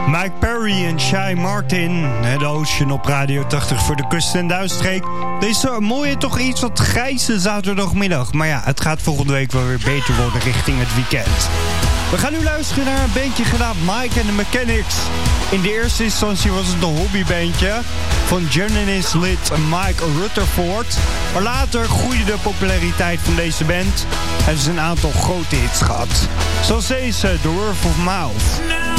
Mike Perry en Shy Martin. Het Ocean op Radio 80 voor de kust- en duinstreek. Deze mooie, toch iets wat grijze zaterdagmiddag. Maar ja, het gaat volgende week wel weer beter worden richting het weekend. We gaan nu luisteren naar een bandje genaamd Mike and the Mechanics. In de eerste instantie was het een hobbybandje van journalist-lid Mike Rutherford. Maar later groeide de populariteit van deze band. Hebben ze een aantal grote hits gehad. Zoals deze, The Word of Mouth.